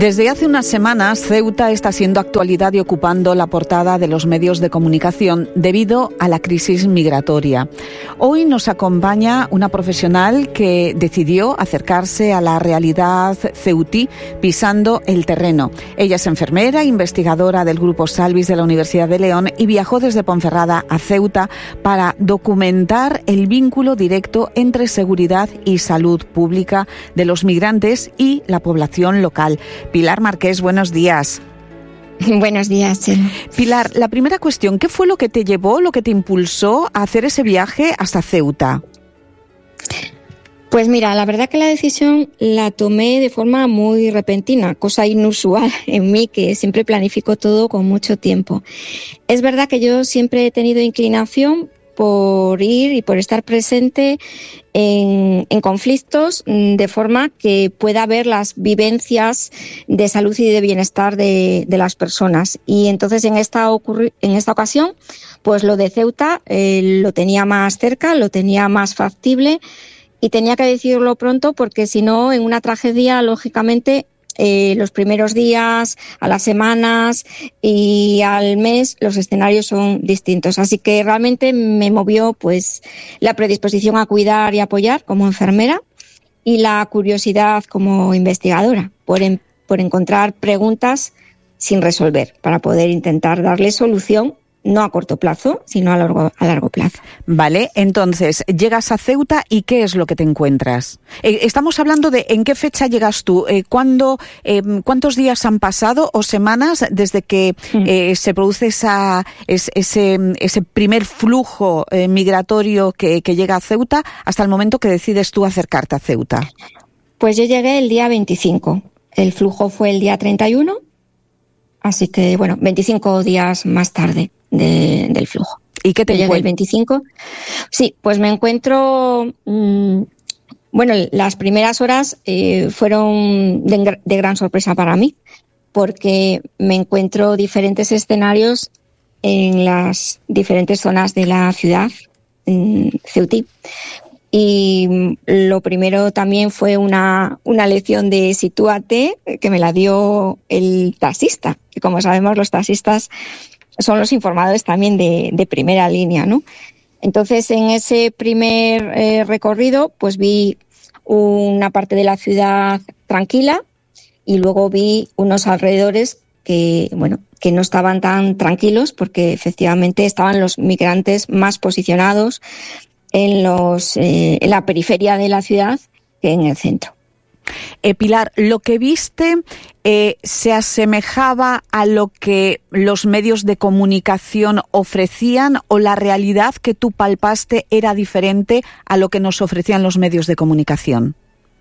Desde hace unas semanas, Ceuta está siendo actualidad y ocupando la portada de los medios de comunicación debido a la crisis migratoria. Hoy nos acompaña una profesional que decidió acercarse a la realidad ceutí pisando el terreno. Ella es enfermera, investigadora del Grupo Salvis de la Universidad de León y viajó desde Ponferrada a Ceuta para documentar el vínculo directo entre seguridad y salud pública de los migrantes y la población local. Pilar Marqués, buenos días. Buenos días, sí. Pilar, la primera cuestión, ¿qué fue lo que te llevó, lo que te impulsó a hacer ese viaje hasta Ceuta? Pues mira, la verdad que la decisión la tomé de forma muy repentina, cosa inusual en mí, que siempre planifico todo con mucho tiempo. Es verdad que yo siempre he tenido inclinación por ir y por estar presente en conflictos de forma que pueda ver las vivencias de salud y de bienestar de las personas. Y entonces en esta ocasión, pues lo de Ceuta lo tenía más cerca, lo tenía más factible y tenía que decirlo pronto porque si no, en una tragedia, lógicamente, los primeros días, a las semanas y al mes los escenarios son distintos. Así que realmente me movió pues la predisposición a cuidar y apoyar como enfermera y la curiosidad como investigadora por encontrar preguntas sin resolver para poder intentar darle solución no a corto plazo, sino a largo plazo. Vale, entonces, llegas a Ceuta y ¿qué es lo que te encuentras? Estamos hablando de ¿en qué fecha llegas tú? ¿Cuántos días han pasado o semanas desde que se produce ese primer flujo migratorio que llega a Ceuta hasta el momento que decides tú acercarte a Ceuta? Pues yo llegué el día 25. El flujo fue el día 31. Así que, 25 días más tarde del flujo. ¿Y qué te llegué el 25? Sí, pues me encuentro... las primeras horas fueron de gran sorpresa para mí, porque me encuentro diferentes escenarios en las diferentes zonas de la ciudad ceutí. Y lo primero también fue una lección de sitúate que me la dio el taxista, que como sabemos los taxistas son los informadores también de primera línea, ¿no? Entonces en ese primer recorrido pues vi una parte de la ciudad tranquila y luego vi unos alrededores que no estaban tan tranquilos porque efectivamente estaban los migrantes más posicionados en la periferia de la ciudad que en el centro. Pilar, ¿lo que viste se asemejaba a lo que los medios de comunicación ofrecían o la realidad que tú palpaste era diferente a lo que nos ofrecían los medios de comunicación?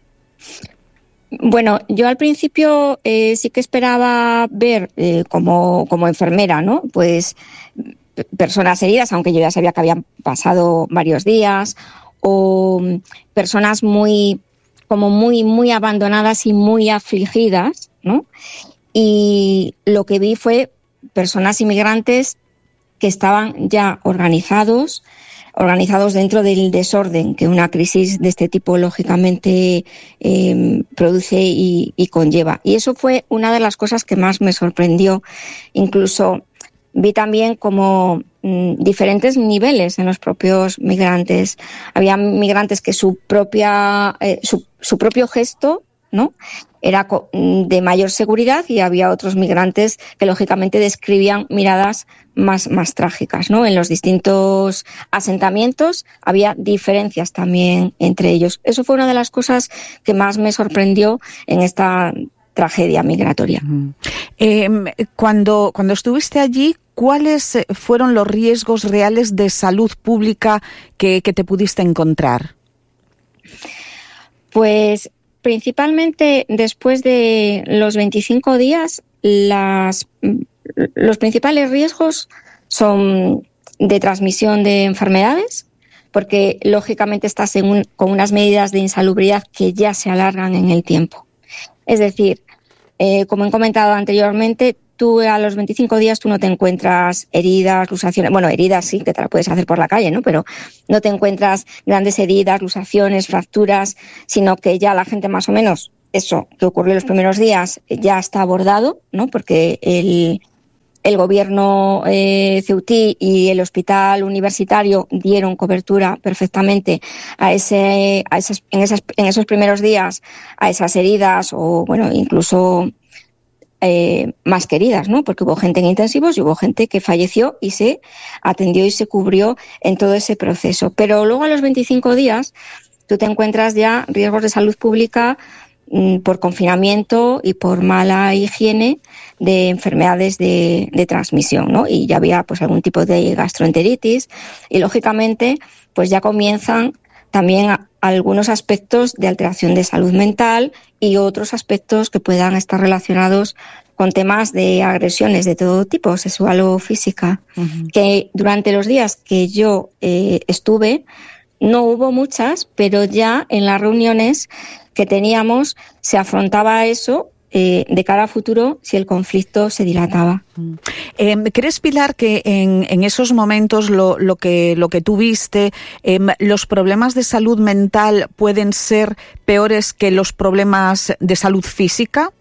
Bueno, yo al principio sí que esperaba ver como enfermera, ¿no? Pues personas heridas, aunque yo ya sabía que habían pasado varios días, o personas muy abandonadas y muy afligidas, ¿no? Y lo que vi fue personas inmigrantes que estaban ya organizados dentro del desorden que una crisis de este tipo lógicamente produce y conlleva. Y eso fue una de las cosas que más me sorprendió. Incluso vi también como diferentes niveles en los propios migrantes. Había migrantes que su propio gesto, ¿no?, era de mayor seguridad y había otros migrantes que lógicamente describían miradas más trágicas, ¿no? En los distintos asentamientos había diferencias también entre ellos. Eso fue una de las cosas que más me sorprendió en esta tragedia migratoria. Cuando estuviste allí, ¿cuáles fueron los riesgos reales de salud pública que te pudiste encontrar? Pues principalmente después de los 25 días, los principales riesgos son de transmisión de enfermedades, porque lógicamente estás con unas medidas de insalubridad que ya se alargan en el tiempo. Es decir, como he comentado anteriormente, tú a los 25 días tú no te encuentras heridas, luxaciones, heridas sí, que te las puedes hacer por la calle, ¿no? Pero no te encuentras grandes heridas, luxaciones, fracturas, sino que ya la gente más o menos eso que ocurrió los primeros días ya está abordado, ¿no? Porque el gobierno ceutí y el hospital universitario dieron cobertura perfectamente en esos primeros días a esas heridas o, bueno, incluso más queridas, ¿no? Porque hubo gente en intensivos y hubo gente que falleció y se atendió y se cubrió en todo ese proceso. Pero luego a los 25 días tú te encuentras ya riesgos de salud pública por confinamiento y por mala higiene de enfermedades de transmisión, ¿no? Y ya había pues algún tipo de gastroenteritis y lógicamente pues ya comienzan también algunos aspectos de alteración de salud mental y otros aspectos que puedan estar relacionados con temas de agresiones de todo tipo, sexual o física, que durante los días que yo estuve no hubo muchas, pero ya en las reuniones que teníamos se afrontaba eso de cara a futuro si el conflicto se dilataba. ¿Crees, Pilar, que en esos momentos lo que tú viste, los problemas de salud mental pueden ser peores que los problemas de salud física?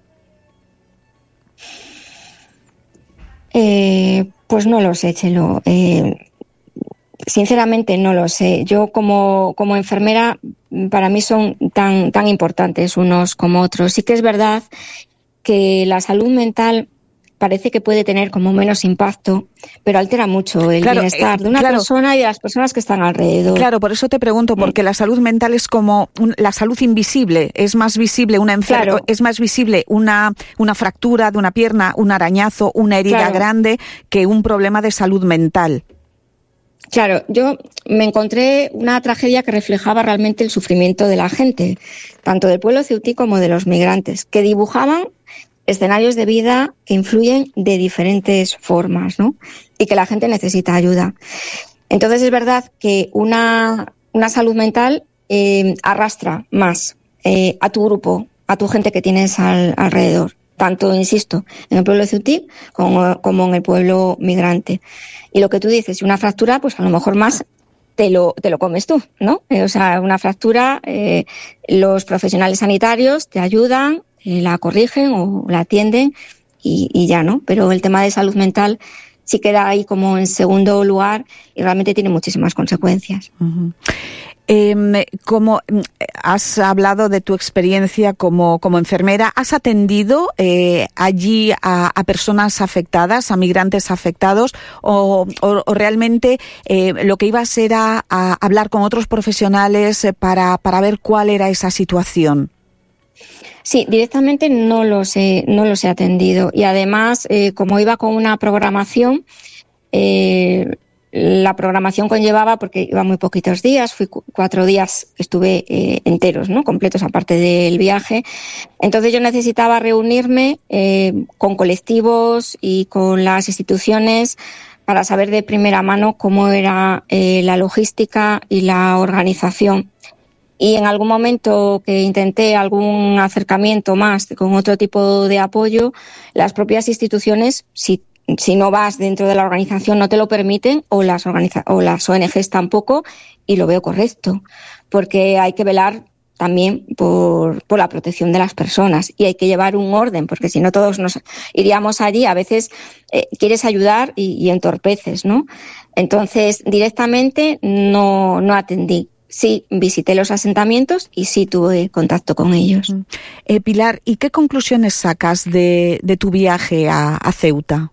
Pues no lo sé, Chelo. Sinceramente no lo sé. Yo como enfermera, para mí son tan importantes unos como otros. Sí que es verdad que la salud mental parece que puede tener como menos impacto, pero altera mucho el bienestar de una persona y de las personas que están alrededor. Claro, por eso te pregunto, porque la salud mental es como la salud invisible. Es más visible es más visible una fractura de una pierna, un arañazo, una herida grande que un problema de salud mental. Claro, yo me encontré una tragedia que reflejaba realmente el sufrimiento de la gente, tanto del pueblo ceutí como de los migrantes, que dibujaban escenarios de vida que influyen de diferentes formas, ¿no? Y que la gente necesita ayuda. Entonces es verdad que una salud mental arrastra más a tu grupo, a tu gente que tienes alrededor. Tanto, insisto, en el pueblo ceutí como en el pueblo migrante. Y lo que tú dices, una fractura, pues a lo mejor más te lo comes tú, ¿no? O sea, una fractura, los profesionales sanitarios te ayudan, la corrigen o la atienden y ya, ¿no? Pero el tema de salud mental sí queda ahí como en segundo lugar y realmente tiene muchísimas consecuencias. Uh-huh. Como has hablado de tu experiencia como enfermera, ¿has atendido allí a personas afectadas, a migrantes afectados, o realmente lo que ibas era a hablar con otros profesionales para ver cuál era esa situación? Sí, directamente no los he atendido y además, como iba con una programación, la programación conllevaba, porque iba muy poquitos días, fui 4 días, estuve enteros, ¿no? Completos aparte del viaje. Entonces yo necesitaba reunirme con colectivos y con las instituciones para saber de primera mano cómo era la logística y la organización. Y en algún momento que intenté algún acercamiento más con otro tipo de apoyo, las propias instituciones, si no vas dentro de la organización no te lo permiten o las ONGs tampoco, y lo veo correcto, porque hay que velar también por la protección de las personas y hay que llevar un orden, porque si no todos nos iríamos allí, a veces quieres ayudar y entorpeces, ¿no? Entonces directamente no atendí. Sí, visité los asentamientos y sí tuve contacto con ellos. Pilar, ¿y qué conclusiones sacas de tu viaje a Ceuta?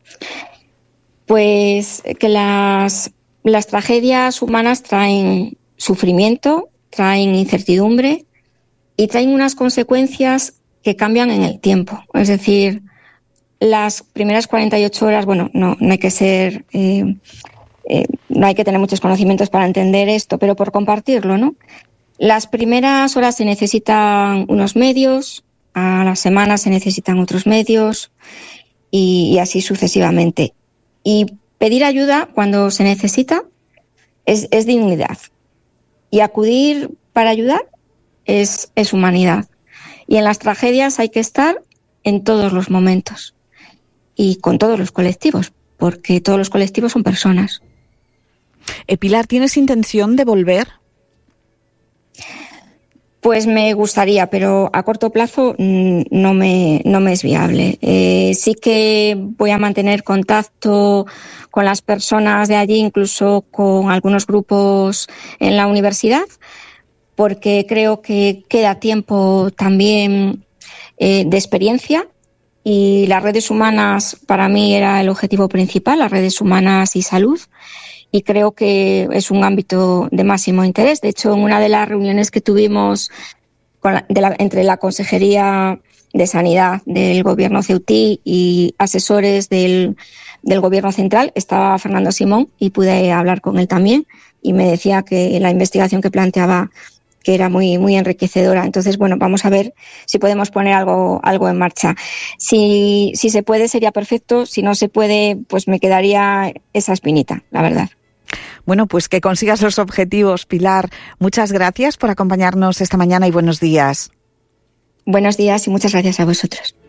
Pues que las tragedias humanas traen sufrimiento, traen incertidumbre y traen unas consecuencias que cambian en el tiempo. Es decir, las primeras 48 horas, bueno, no hay que ser... no hay que tener muchos conocimientos para entender esto, pero por compartirlo, ¿no? Las primeras horas se necesitan unos medios, a la semana se necesitan otros medios y así sucesivamente. Y pedir ayuda cuando se necesita es dignidad. Y acudir para ayudar es humanidad. Y en las tragedias hay que estar en todos los momentos y con todos los colectivos, porque todos los colectivos son personas. Pilar, ¿tienes intención de volver? Pues me gustaría, pero a corto plazo no me es viable. Sí que voy a mantener contacto con las personas de allí, incluso con algunos grupos en la universidad, porque creo que queda tiempo también de experiencia, y las redes humanas para mí era el objetivo principal, las redes humanas y salud. Y creo que es un ámbito de máximo interés. De hecho, en una de las reuniones que tuvimos entre la Consejería de Sanidad del Gobierno ceutí y asesores del Gobierno central, estaba Fernando Simón y pude hablar con él también, y me decía que la investigación que planteaba que era muy, muy enriquecedora. Entonces, bueno, vamos a ver si podemos poner algo en marcha. Si se puede, sería perfecto. Si no se puede, pues me quedaría esa espinita, la verdad. Bueno, pues que consigas los objetivos, Pilar. Muchas gracias por acompañarnos esta mañana y buenos días. Buenos días y muchas gracias a vosotros.